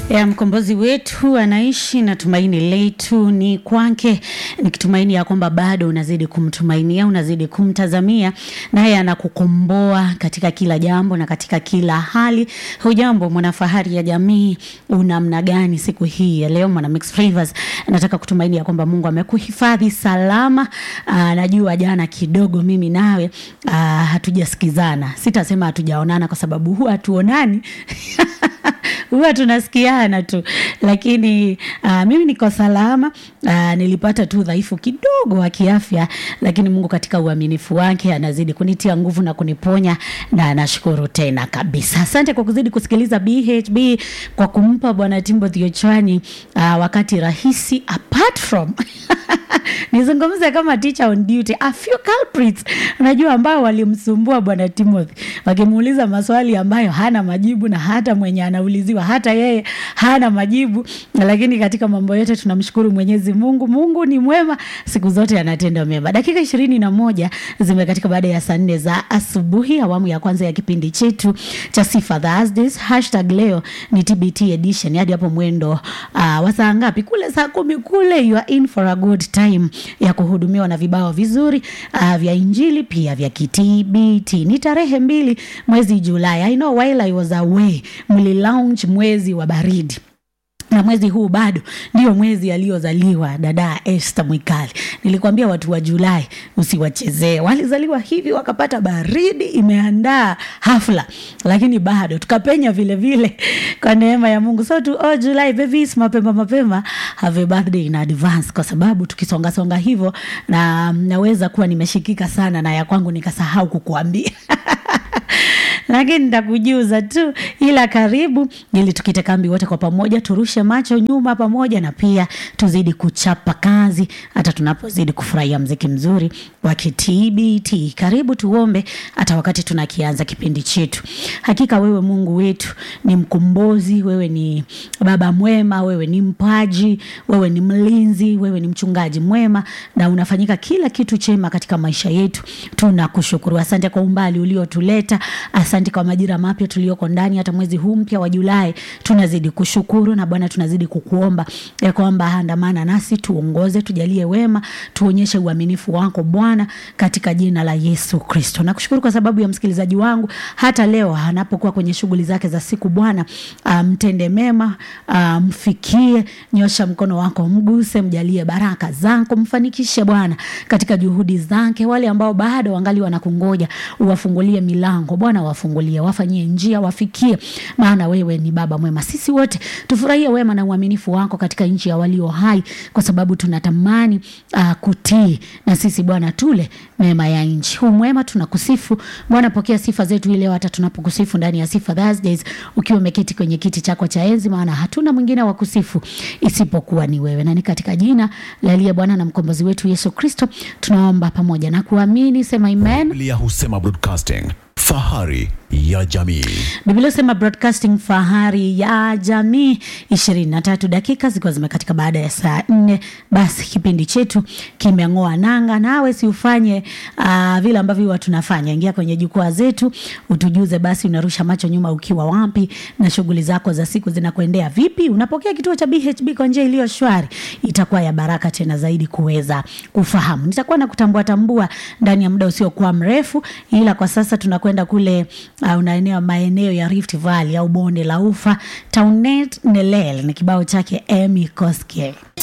Ya mkombozi wetu anaishi na tumaini letu ni kwake, nikitumaini ya kwamba bado unazidi kumtumainia, unazidi kumtazamia, naye anakukomboa katika kila jambo na katika kila hali. Hujambo mwanafahari ya jamii, unamna gani siku hii ya leo? Mwana Mix Flavors nataka kutumaini ya kwamba Mungu amekuhifadhi salama. Najua jana kidogo mimi nawe hatujasikizana. Sitasema hatujaonana kwa sababu huwa hatuonani. Huwa tunasikiana tu, lakini mimi niko salama. Nilipata tu dhaifu kidogo wa kiafya, lakini Mungu katika uaminifu wake anazidi kunitia nguvu na kuniponya, na nashukuru tena kabisa. Asante kwa kuzidi kusikiliza BHB, kwa kumpa Bwana Timothy Ochwani wakati rahisi, apart from nizungumze kama teacher on duty, a few culprits unajua ambao walimsumbua Bwana Timothy, wakimuuliza maswali ambayo hana majibu, na hata mwenye anauliziwa hata yeye hana majibu. Lakini katika mambo yote tunamshukuru Mwenyezi Mungu. Mungu ni mwema, siku zote anatenda mema. Dakika 21 zimekatika baada ya saa 4 za asubuhi, awamu ya kwanza ya kipindi chetu cha Sifa Thursdays. #leo ni TBT edition. Hadi hapo mwendo wa saa ngapi? Kule saa 10 kule, you are in for a good time ya kuhudumiwa na vibao vizuri vya injili, pia vya TBT. Ni tarehe 2 mwezi Julai. I know while I was away muli launch mwezi wa baridi, na mwezi huu bado ndio mwezi aliozaliwa dada Esther Mwikali. Nilikwambia watu wa Julai usiwachezee, walizaliwa hivi wakapata baridi imeandaa hafla, lakini bado tukapenya vile vile kwa neema ya Mungu. So to all July babies, mapema have a birthday in advance, kwa sababu tukisonga hivyo na naweza kuwa nimeshikika sana na ya kwangu nikasahau kukuambia. Lakini nitakujuza tu, ila karibu ili tukite kambi wote kwa pamoja, turushe macho nyuma pamoja, na pia tuzidi kuchapa kazi hata tunapozidi kufurahia muziki mzuri wa TBT. Karibu tuombe hata wakati tunakianza kipindi chetu. Hakika wewe Mungu wetu ni mkombozi, wewe ni baba mwema, wewe ni mpaji, wewe ni mlinzi, wewe ni mchungaji mwema, na unafanyika kila kitu chema katika maisha yetu. Tunakushukuru. Asante kwa umbali uliotuleta, asante kwa majira mapya tulioko ndani hata mwezi huu mpya wa Julai. Tunazidi kushukuru, na Bwana tunazidi kukuomba ya kwamba andamana nasi, tuongoze, tujalie wema, tuonyeshe uaminifu wako Bwana, katika jina la Yesu Kristo. Nakushukuru kwa sababu ya msikilizaji wangu hata leo anapokuwa kwenye shughuli zake za siku. Bwana mtende mema, mfikie, nyosha mkono wako, mguse, mjalie baraka zako, mfanikishe Bwana katika juhudi zake. Wale ambao bado wangali wanakungoja, uwafungulie milango Bwana, wafungulie, wafanyie njia, wafikie, maana wewe ni baba mwema. Sisi wote tufurahie wema na uaminifu wako katika nchi ya walio hai, kwa sababu tunatamani kutii, na sisi Bwana tule mema ya nchi. Huu mwema tunakusifu Bwana, pokea sifa zetu leo hata tunapokusifu ndani ya Sifa Thursdays, ukiwa umeketi kwenye kiti chako cha enzi, maana hatuna mwingine wa kusifu isipokuwa ni wewe. Na ni katika jina la aliye Bwana na mkombozi wetu Yesu Kristo tunaomba pamoja na kuamini, sema amen. Biblia husema broadcasting, fahari ya jamii. Biblia husema broadcasting, fahari ya jamii. 23 dakika ziko zimekatika baada ya saa 4. Basi kipindi chetu kimeangoa nanga, nawe si ufanye vile ambavyo watu tunafanya. Ingia kwenye jukwaa zetu, utujuze basi unarusha macho nyuma ukiwa wapi, na shughuli zako za siku zinakuendea vipi. Unapokea kituo cha BHB kwa njia iliyo shwari, itakuwa ya baraka tena zaidi kuweza kufahamu. Nitakuwa na kutambua ndani ya muda usio kwa mrefu, ila kwa sasa tunakwenda kule maeneo ya Rift Valley au bonde la Ufa. Taunet Nelel ni kibao chake Emi Koske.